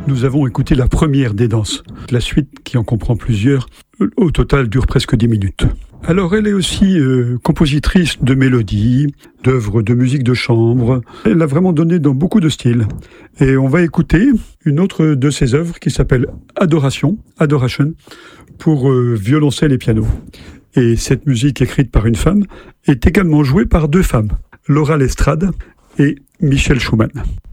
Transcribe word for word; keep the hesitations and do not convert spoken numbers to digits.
Nous avons écouté la première des danses. La suite, qui en comprend plusieurs, au total dure presque dix minutes. Alors elle est aussi euh, compositrice de mélodies, d'œuvres de musique de chambre. Elle a vraiment donné dans beaucoup de styles. Et on va écouter une autre de ses œuvres qui s'appelle Adoration, Adoration, pour euh, violoncelle et piano. Et cette musique écrite par une femme est également jouée par deux femmes, Laura Lestrade et Michel Schumann.